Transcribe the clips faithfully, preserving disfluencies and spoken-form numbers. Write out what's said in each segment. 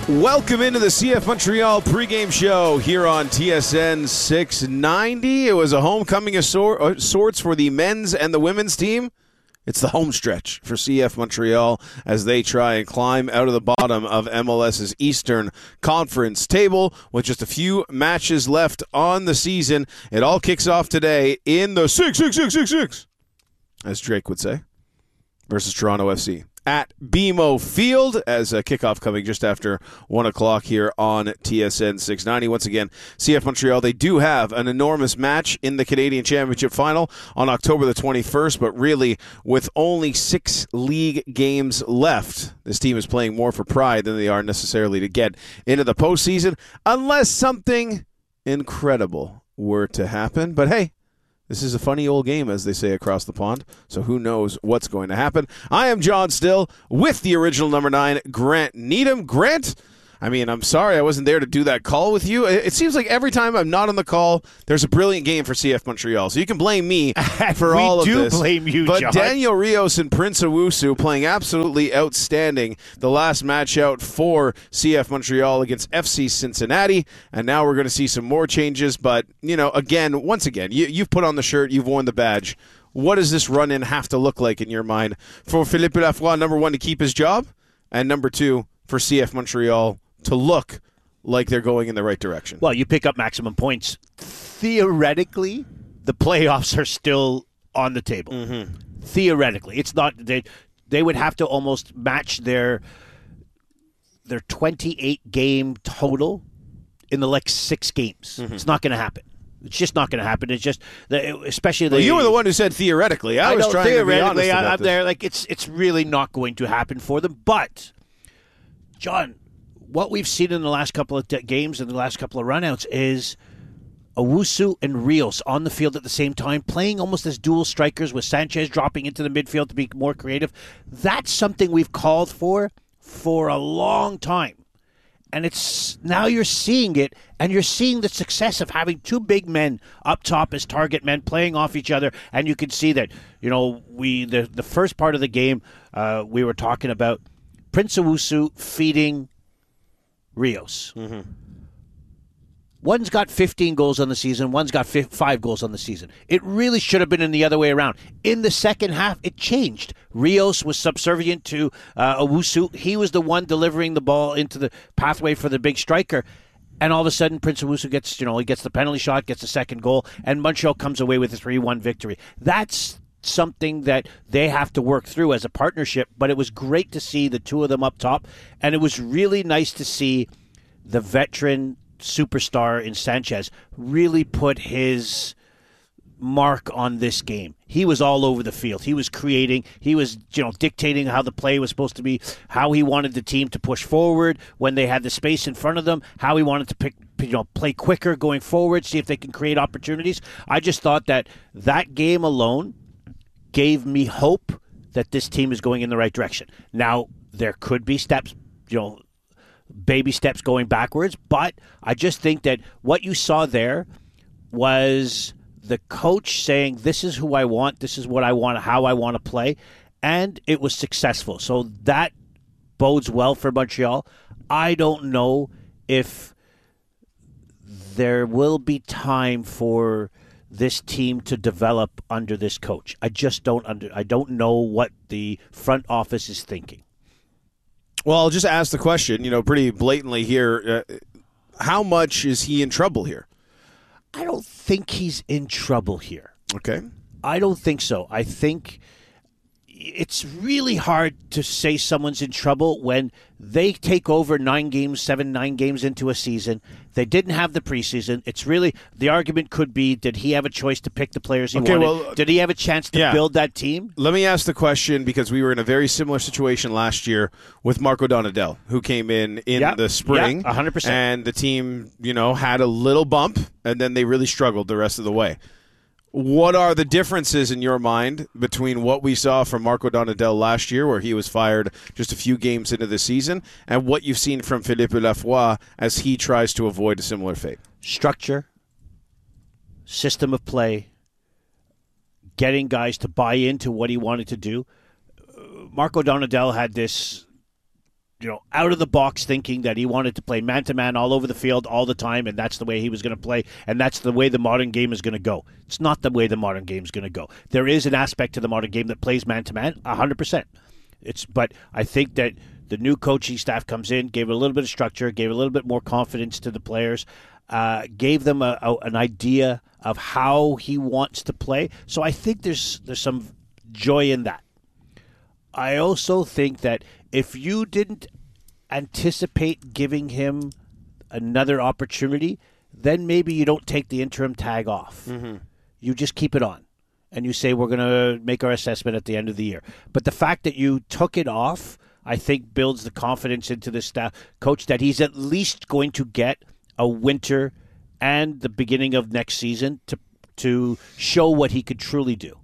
Welcome into the C F Montreal pregame show here on T S N six ninety. It was a homecoming of sor- sorts for the men's and the women's team. It's the home stretch for C F Montreal as they try and climb out of the bottom of M L S's Eastern Conference table with just a few matches left on the season. It all kicks off today in the six six six six six, as Drake would say, versus Toronto F C at B M O Field, as a kickoff coming just after one o'clock here on T S N six ninety. Once again, C F Montreal, they do have an enormous match in the Canadian Championship Final on October the twenty-first, but really, with only six league games left, this team is playing more for pride than they are necessarily to get into the postseason, unless something incredible were to happen. But hey, this is a funny old game, as they say across the pond, so who knows what's going to happen. I am John Still with the original number nine, Grant Needham. Grant, I mean, I'm sorry I wasn't there to do that call with you. It seems like every time I'm not on the call, there's a brilliant game for C F Montreal, so you can blame me for all of this. We do blame you, But John. Daniel Rios and Prince Owusu playing absolutely outstanding the last match out for C F Montreal against F C Cincinnati, and now we're going to see some more changes. But, you know, again, once again, you, you've put on the shirt, you've worn the badge. What does this run-in have to look like in your mind for Philippe Lafroy, number one, to keep his job, and number two, for C F Montreal to look like they're going in the right direction? Well, you pick up maximum points. Theoretically, the playoffs are still on the table. Mm-hmm. Theoretically. It's not they they would have to almost match their their twenty-eight game total in the like six games. Mm-hmm. It's not going to happen. It's just not going to happen. It's just, the, especially the. Well, you were the one who said theoretically. I, I was know, trying to be honest theoretically, about I'm this. there. Like it's it's really not going to happen for them. But, John, what we've seen in the last couple of de- games and the last couple of runouts is Owusu and Rios on the field at the same time, playing almost as dual strikers with Sanchez dropping into the midfield to be more creative. That's something we've called for for a long time. And it's now you're seeing it, and you're seeing the success of having two big men up top as target men playing off each other. And you can see that, you know, we the, the first part of the game, uh, we were talking about Prince Owusu feeding Rios. Mm-hmm. One's got fifteen goals on the season. One's got f- five goals on the season. It really should have been in the other way around. In the second half, it changed. Rios was subservient to uh, Owusu. He was the one delivering the ball into the pathway for the big striker. And all of a sudden, Prince Owusu gets, you know, he gets the penalty shot, gets the second goal, and Montreal comes away with a three one victory. That's something that they have to work through as a partnership, but it was great to see the two of them up top, and it was really nice to see the veteran superstar in Sanchez really put his mark on this game. He was all over the field. He was creating, he was, you know, dictating how the play was supposed to be, how he wanted the team to push forward when they had the space in front of them, how he wanted to pick, you know, play quicker going forward, see if they can create opportunities. I just thought that that game alone gave me hope that this team is going in the right direction. Now, there could be steps, you know, baby steps going backwards, but I just think that what you saw there was the coach saying, this is who I want, this is what I want, how I want to play, and it was successful. So that bodes well for Montreal. I don't know if there will be time for this team to develop under this coach. I just don't under I don't know what the front office is thinking. Well, I'll just ask the question, you know, pretty blatantly here. Uh, how much is he in trouble here? I don't think he's in trouble here. Okay. I don't think so. I think it's really hard to say someone's in trouble when they take over nine games, seven, nine games into a season. They didn't have the preseason. It's really, the argument could be, did he have a choice to pick the players he okay, wanted? Well, did he have a chance to yeah. build that team? Let me ask the question, because we were in a very similar situation last year with Marco Donadel, who came in in yep. the spring. Yep, one hundred percent. And the team, you know, had a little bump, and then they really struggled the rest of the way. What are the differences in your mind between what we saw from Marco Donadel last year, where he was fired just a few games into the season, and what you've seen from Philippe Lafroy as he tries to avoid a similar fate? Structure, system of play, getting guys to buy into what he wanted to do. Marco Donadel had this you know, out of the box thinking that he wanted to play man-to-man all over the field all the time, and that's the way he was going to play, and that's the way the modern game is going to go. It's not the way the modern game is going to go. There is an aspect to the modern game that plays man-to-man, one hundred percent. It's, but I think that the new coaching staff comes in, gave it a little bit of structure, gave a little bit more confidence to the players, uh, gave them a, a, an idea of how he wants to play. So I think there's there's some joy in that. I also think that if you didn't anticipate giving him another opportunity, then maybe you don't take the interim tag off. Mm-hmm. You just keep it on. And you say, we're going to make our assessment at the end of the year. But the fact that you took it off, I think, builds the confidence into the staff coach that he's at least going to get a winter and the beginning of next season to to show what he could truly do.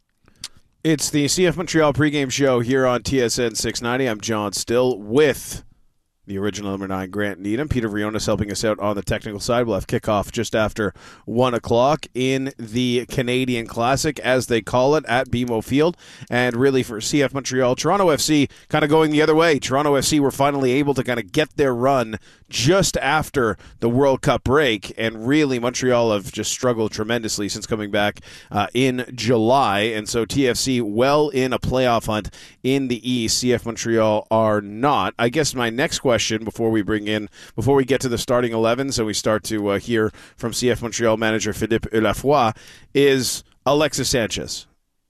It's the C F Montreal pregame show here on T S N six ninety. I'm John Still with the original number nine, Grant Needham. Peter Vrionis helping us out on the technical side. We'll have kickoff just after one o'clock in the Canadian Classic, as they call it, at B M O Field. And really for C F Montreal, Toronto F C kind of going the other way. Toronto F C were finally able to kind of get their run just after the World Cup break, and really Montreal have just struggled tremendously since coming back uh, in July. And so T F C well in a playoff hunt in the East. C F Montreal are not. I guess my next question Question before we bring in, before we get to the starting eleven, so we start to uh, hear from C F Montreal manager Philippe Eulafoy, is Alexis Sanchez.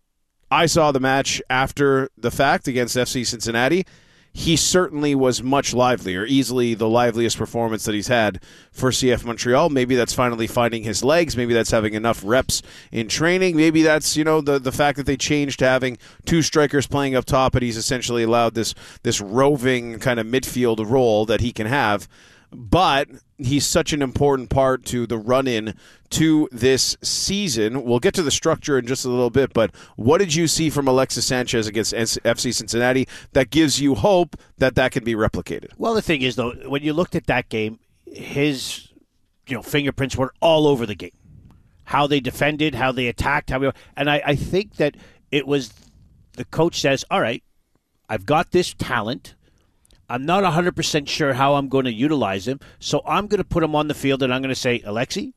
I saw the match after the fact against F C Cincinnati. He certainly was much livelier, easily the liveliest performance that he's had for C F Montreal. Maybe that's finally finding his legs. Maybe that's having enough reps in training. Maybe that's, you know, the, the fact that they changed to having two strikers playing up top, and he's essentially allowed this this roving kind of midfield role that he can have. But he's such an important part to the run-in to this season. We'll get to the structure in just a little bit, but what did you see from Alexis Sanchez against F C Cincinnati that gives you hope that that can be replicated? Well, the thing is, though, when you looked at that game, his you know fingerprints were all over the game. How they defended, how they attacked, how we, and I, I think that it was the coach says, all right, I've got this talent. I'm not one hundred percent sure how I'm going to utilize him, so I'm going to put him on the field, and I'm going to say, Alexi,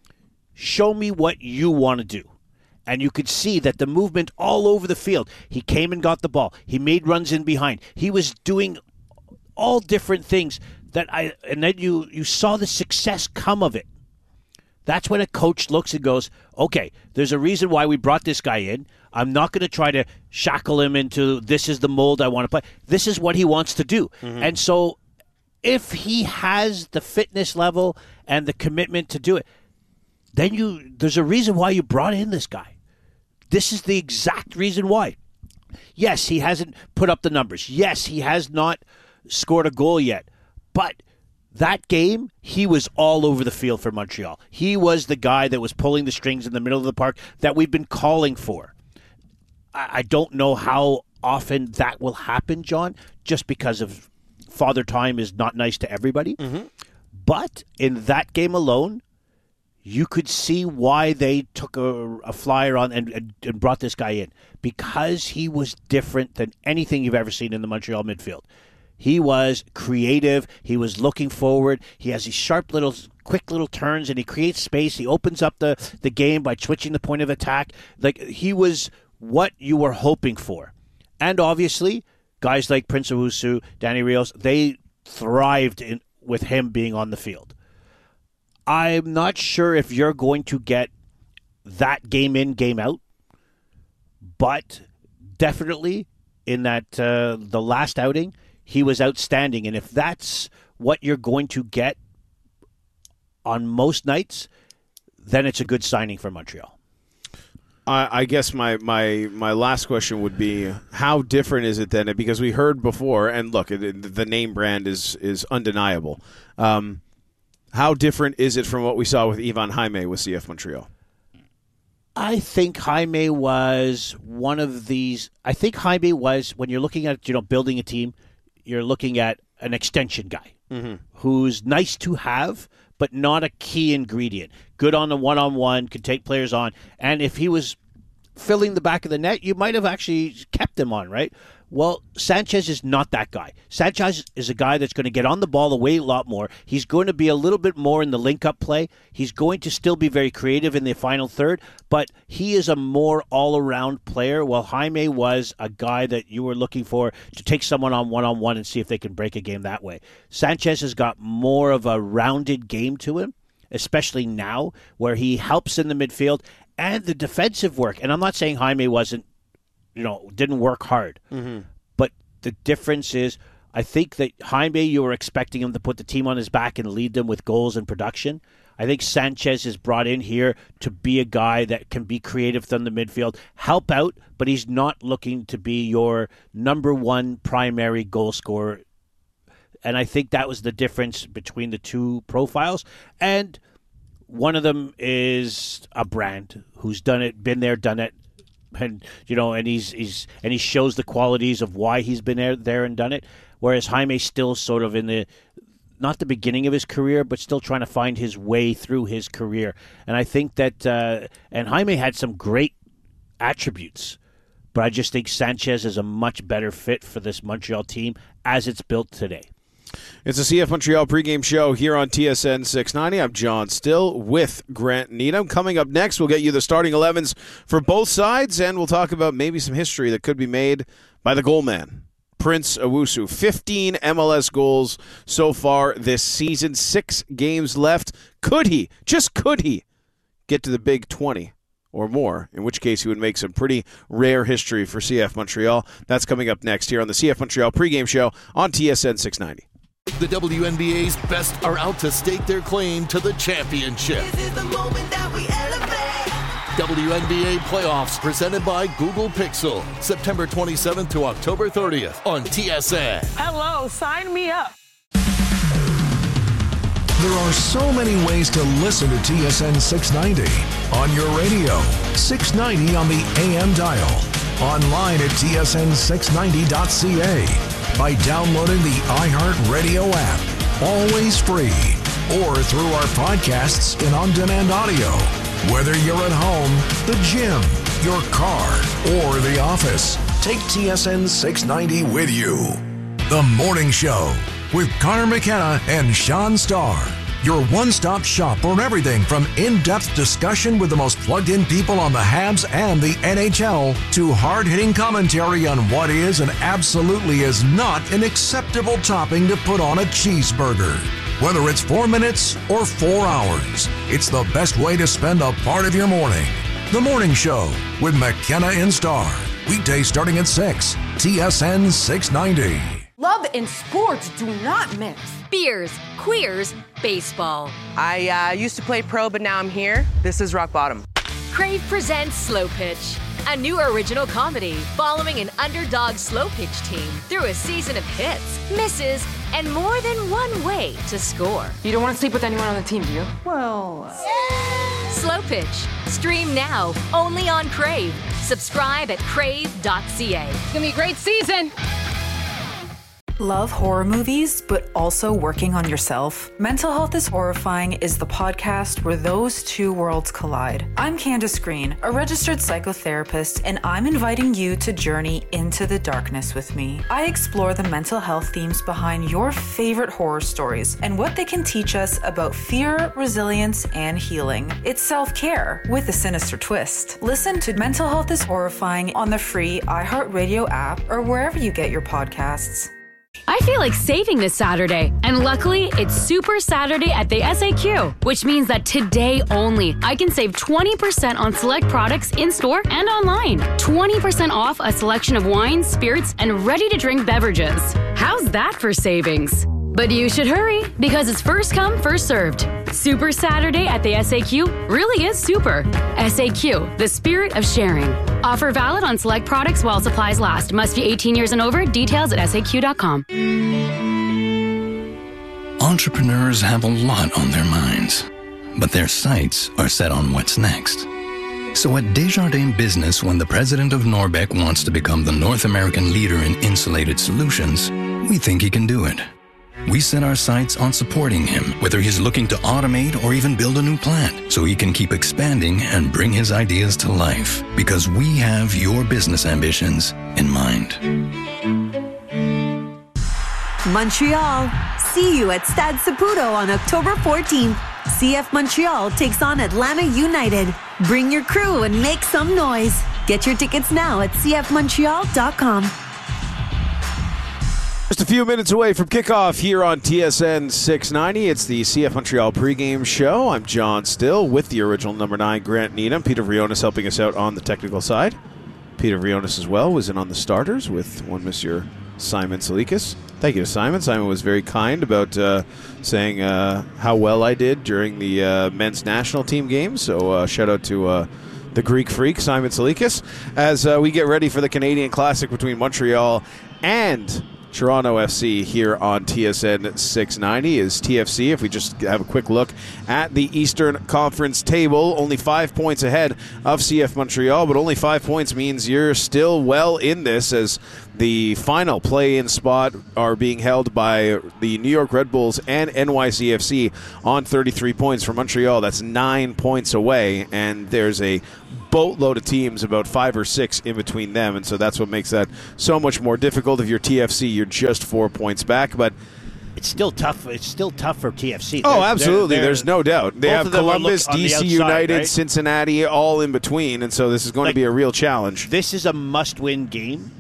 show me what you want to do. And you could see that the movement all over the field. He came and got the ball. He made runs in behind. He was doing all different things that I, and then you, you saw the success come of it. That's when a coach looks and goes, okay, there's a reason why we brought this guy in. I'm not going to try to shackle him into this is the mold I want to play. This is what he wants to do. Mm-hmm. And so if he has the fitness level and the commitment to do it, then you there's a reason why you brought in this guy. This is the exact reason why. Yes, he hasn't put up the numbers. Yes, he has not scored a goal yet. But that game, he was all over the field for Montreal. He was the guy that was pulling the strings in the middle of the park that we've been calling for. I don't know how often that will happen, John, just because of Father Time is not nice to everybody. Mm-hmm. But in that game alone, you could see why they took a, a flyer on and, and, and brought this guy in, because he was different than anything you've ever seen in the Montreal midfield. He was creative. He was looking forward. He has these sharp little, quick little turns, and he creates space. He opens up the, the game by switching the point of attack. Like, he was what you were hoping for. And obviously, guys like Prince Owusu, Danny Rios, they thrived in, with him being on the field. I'm not sure if you're going to get that game in, game out, but definitely in that uh, the last outing, he was outstanding. And if that's what you're going to get on most nights, then it's a good signing for Montreal. I guess my, my, my last question would be, how different is it then? Because we heard before, and look, the name brand is is undeniable. Um, how different is it from what we saw with Ivan Jaime with C F Montreal? I think Jaime was one of these. I think Jaime was, when you're looking at, you know, building a team, you're looking at an extension guy mm-hmm. who's nice to have, but not a key ingredient. Good on the one-on-one, could take players on. And if he was filling the back of the net, you might have actually kept him on, right? Well, Sanchez is not that guy. Sanchez is a guy that's going to get on the ball a way lot more. He's going to be a little bit more in the link-up play. He's going to still be very creative in the final third, but he is a more all-around player, while Jaime was a guy that you were looking for to take someone on one-on-one and see if they can break a game that way. Sanchez has got more of a rounded game to him, especially now, where he helps in the midfield and the defensive work. And I'm not saying Jaime wasn't, you know, didn't work hard. Mm-hmm. But the difference is, I think that Jaime, you were expecting him to put the team on his back and lead them with goals and production. I think Sanchez is brought in here to be a guy that can be creative from the midfield, help out, but he's not looking to be your number one primary goal scorer. And I think that was the difference between the two profiles. And one of them is a brand who's done it, been there, done it. And you know, and he's he's and he shows the qualities of why he's been there, there and done it. Whereas Jaime's still sort of in the not the beginning of his career, but still trying to find his way through his career. And I think that uh, and Jaime had some great attributes, but I just think Sanchez is a much better fit for this Montreal team as it's built today. It's a C F Montreal pregame show here on T S N six ninety. I'm John Still with Grant Needham. Coming up next, we'll get you the starting elevens for both sides, and we'll talk about maybe some history that could be made by the goal man, Prince Owusu. fifteen M L S goals so far this season, six games left. Could he, just could he, get to the big twenty or more, in which case he would make some pretty rare history for C F Montreal. That's coming up next here on the C F Montreal pregame show on T S N six ninety. The W N B A's best are out to stake their claim to the championship. This is the moment that we elevate. W N B A playoffs presented by Google Pixel. September twenty-seventh to October thirtieth on T S N. Hello, sign me up. There are so many ways to listen to T S N six ninety. On your radio, six ninety on the A M dial. Online at T S N six ninety dot C A. By downloading the iHeartRadio app. Always free. Or through our podcasts in on-demand audio. Whether you're at home, the gym, your car, or the office, take T S N six ninety with you. The Morning Show with Connor McKenna and Sean Starr. Your one-stop shop for everything from in-depth discussion with the most plugged-in people on the Habs and the N H L to hard-hitting commentary on what is and absolutely is not an acceptable topping to put on a cheeseburger. Whether it's four minutes or four hours, it's the best way to spend a part of your morning. The Morning Show with McKenna and Starr. Weekdays starting at six. T S N six ninety. Love and sports do not mix. Beers, queers, baseball. I uh, used to play pro, but now I'm here. This is rock bottom. Crave presents Slow Pitch, a new original comedy following an underdog slow pitch team through a season of hits, misses, and more than one way to score. You don't want to sleep with anyone on the team, do you? Well... Uh... Slow Pitch. Stream now, only on Crave. Subscribe at crave dot c a. It's gonna be a great season! Love horror movies, but also working on yourself? Mental Health is Horrifying is the podcast where those two worlds collide. I'm Candace Green, a registered psychotherapist, and I'm inviting you to journey into the darkness with me. I explore the mental health themes behind your favorite horror stories and what they can teach us about fear, resilience, and healing. It's self-care with a sinister twist. Listen to Mental Health is Horrifying on the free iHeartRadio app or wherever you get your podcasts. I feel like saving this Saturday, and luckily, it's Super Saturday at the S A Q, which means that today only, I can save twenty percent on select products in-store and online. twenty percent off a selection of wines, spirits, and ready-to-drink beverages. How's that for savings? But you should hurry, because it's first come, first served. Super Saturday at the S A Q really is super. S A Q, the spirit of sharing. Offer valid on select products while supplies last. Must be eighteen years and over. Details at S A Q dot com. Entrepreneurs have a lot on their minds, but their sights are set on what's next. So at Desjardins Business, when the president of Norbec wants to become the North American leader in insulated solutions, we think he can do it. we set our sights on supporting him, whether he's looking to automate or even build a new plant, so he can keep expanding and bring his ideas to life. Because we have your business ambitions in mind. Montreal, see you at Stade Saputo on October fourteenth. C F Montreal takes on Atlanta United. Bring your crew and make some noise. Get your tickets now at c f montreal dot com. Just a few minutes away from kickoff here on T S N six ninety. It's the C F Montreal pregame show. I'm John Still with the original number nine, Grant Needham. Peter Vrionis helping us out on the technical side. Peter Vrionis as well was in on the starters with one Monsieur Simon Salikas. Thank you to Simon. Simon was very kind about uh, saying uh, how well I did during the uh, men's national team games. So uh, shout out to uh, the Greek freak, Simon Salikas, as uh, we get ready for the Canadian Classic between Montreal and Toronto F C here on T S N six ninety. Is T F C, if we just have a quick look at the Eastern Conference table, only five points ahead of C F Montreal, but only five points means you're still well in this, as the final play-in spot are being held by the New York Red Bulls and N Y C F C on thirty-three points. For Montreal, that's nine points away, and there's a boatload of teams, about five or six in between them, and so that's what makes that so much more difficult. If you're T F C, you're just four points back, but it's still tough. It's still tough for T F C. Oh, they're, absolutely. they're, they're, There's no doubt. They have Columbus, D C outside, United, right? Cincinnati, all in between, and so this is going like, to be a real challenge. This is a must-win game